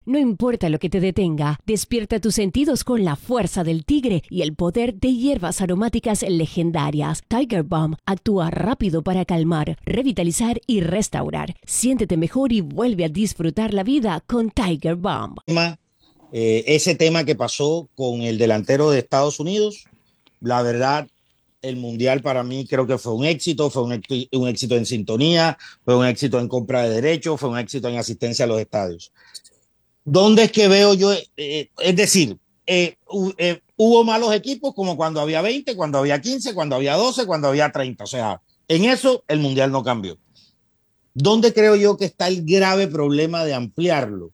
No importa lo que te detenga, despierta tus sentidos con la fuerza del tigre y el poder de hierbas aromáticas legendarias. Tiger Balm actúa rápido para calmar, revitalizar y restaurar. Siéntete mejor y vuelve a disfrutar la vida con Tiger Balm. Ese tema que pasó con el delantero de Estados Unidos, la verdad, el Mundial para mí creo que fue un éxito, fue un éxito en sintonía, fue un éxito en compra de derechos, fue un éxito en asistencia a los estadios. ¿Dónde es que veo yo? Es decir, hubo malos equipos como cuando había 20, cuando había 15, cuando había 12, cuando había 30. O sea, en eso el Mundial no cambió. ¿Dónde creo yo que está el grave problema de ampliarlo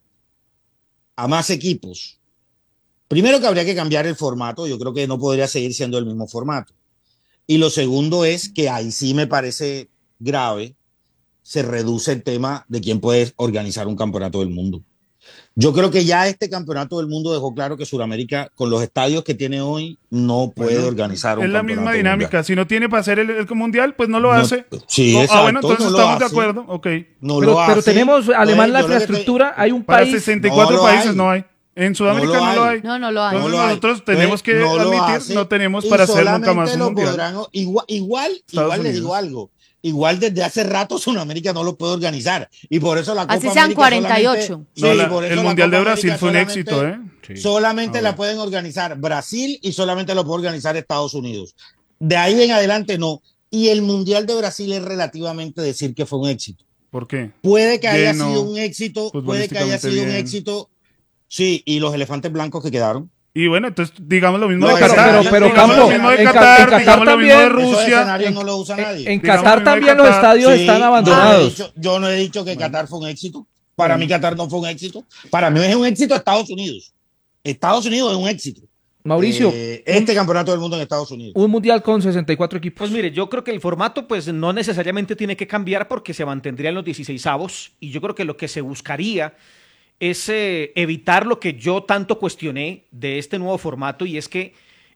a más equipos? Primero que habría que cambiar el formato. Yo creo que no podría seguir siendo el mismo formato. Y lo segundo es que ahí sí me parece grave, se reduce el tema de quién puede organizar un campeonato del mundo. Yo creo que ya este campeonato del mundo dejó claro que Sudamérica, con los estadios que tiene hoy, no puede organizar un campeonato mundial. Es la misma dinámica. Si no tiene para hacer el mundial, pues no lo hace. Sí, exacto. Bueno, entonces no estamos de acuerdo. Okay. No pero tenemos, alemán, la infraestructura. Hay un para país. 64 países no hay. En Sudamérica no lo hay. No lo hay. Entonces nosotros tenemos que admitir, no tenemos para hacer nunca más un mundial. Igual les digo algo. Igual desde hace rato Sudamérica no lo puede organizar. Y por eso la Copa Así sean América 48. El Mundial de Brasil fue un éxito, ¿eh? Solamente la pueden organizar Brasil y solamente lo puede organizar Estados Unidos. De ahí en adelante no. Y el Mundial de Brasil es relativamente decir que fue un éxito. ¿Por qué? Puede que haya sido un éxito, puede que haya sido un éxito. Sí, y los elefantes blancos que quedaron. Y bueno, entonces digamos lo mismo de Qatar. Pero Campo, lo mismo de Qatar, digamos lo mismo de Rusia. No lo usa nadie. En Qatar también los estadios están abandonados. Yo no he dicho que Qatar fue un éxito. Para mí Qatar no fue un éxito. Para mí es un éxito Estados Unidos. Estados Unidos es un éxito. Mauricio, este campeonato del mundo en Estados Unidos. Un mundial con 64 equipos. Pues mire, yo creo que el formato pues no necesariamente tiene que cambiar porque se mantendrían los 16avos y yo creo que lo que se buscaría es evitar lo que yo tanto cuestioné de este nuevo formato y es que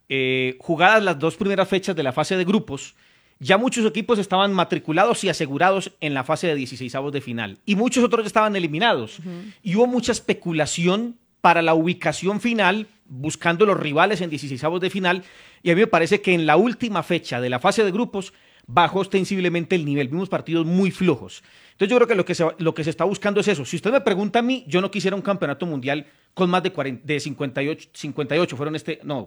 jugadas las dos primeras fechas de la fase de grupos, ya muchos equipos estaban matriculados y asegurados en la fase de 16avos de final y muchos otros ya estaban eliminados. Y hubo mucha especulación para la ubicación final, buscando los rivales en 16avos de final y a mí me parece que en la última fecha de la fase de grupos bajó ostensiblemente el nivel, vimos partidos muy flojos. Entonces yo creo que lo que se está buscando es eso. Si usted me pregunta a mí, yo no quisiera un campeonato mundial con más de 58 fueron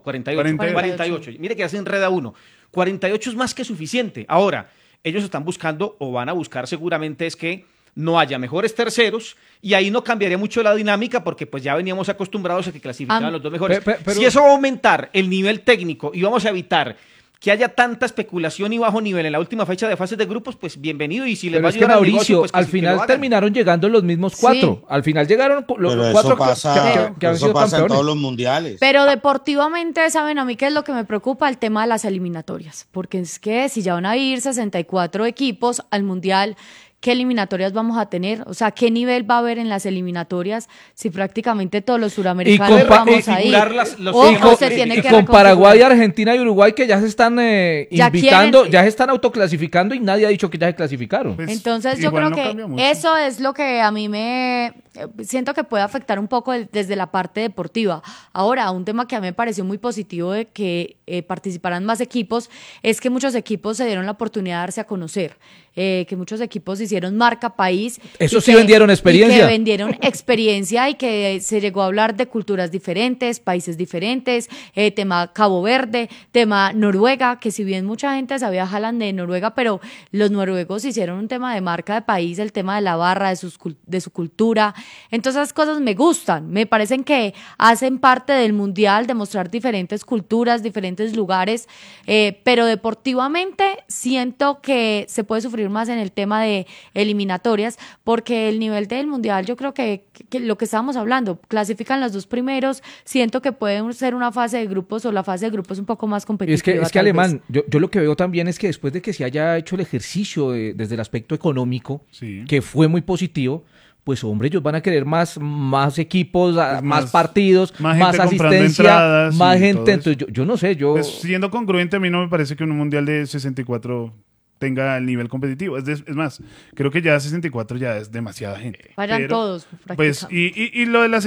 48. Mire que ya se enreda uno. 48 es más que suficiente. Ahora, ellos están buscando o van a buscar seguramente es que no haya mejores terceros y ahí no cambiaría mucho la dinámica porque pues ya veníamos acostumbrados a que clasificaban los dos mejores. Si eso va a aumentar el nivel técnico y vamos a evitar que haya tanta especulación y bajo nivel en la última fecha de fases de grupos, pues bienvenido. Y si les va a ayudar al negocio, pues al final terminaron llegando los mismos cuatro. Sí. Al final llegaron los cuatro que han sido campeones en todos los mundiales. Pero deportivamente, ¿saben a mí qué es lo que me preocupa? El tema de las eliminatorias. Porque es que si ya van a ir 64 equipos al mundial, ¿qué eliminatorias vamos a tener? O sea, ¿qué nivel va a haber en las eliminatorias si prácticamente todos los suramericanos vamos a ir? Con Paraguay, Argentina y Uruguay que ya se están invitando, ya se están autoclasificando y nadie ha dicho que ya se clasificaron. Pues, entonces yo creo que eso es lo que a mí me siento que puede afectar un poco desde la parte deportiva. Ahora, un tema que a mí me pareció muy positivo de que participaran más equipos es que muchos equipos se dieron la oportunidad de darse a conocer, que muchos equipos hicieron marca país. Eso sí vendieron experiencia. Y que vendieron experiencia y que se llegó a hablar de culturas diferentes, países diferentes, tema Cabo Verde, tema Noruega, que si bien mucha gente sabía Haaland de Noruega, pero los noruegos hicieron un tema de marca de país, el tema de la barra, de su cultura. Entonces esas cosas me gustan, me parecen que hacen parte del mundial, de mostrar diferentes culturas, diferentes lugares, pero deportivamente siento que se puede sufrir más en el tema de eliminatorias, porque el nivel del mundial, yo creo que lo que estábamos hablando, clasifican los dos primeros, siento que puede ser una fase de grupos o la fase de grupos un poco más competitiva. Es que Alemán, yo lo que veo también es que después de que se haya hecho el ejercicio desde el aspecto económico, sí, que fue muy positivo, pues hombre, ellos van a querer más equipos, pues más partidos, más asistencia, más gente. Entonces yo no sé, pues siendo congruente, a mí no me parece que un mundial de 64 tenga el nivel competitivo. Es más, creo que ya 64 ya es demasiada gente. Vayan todos. Pues, y lo de las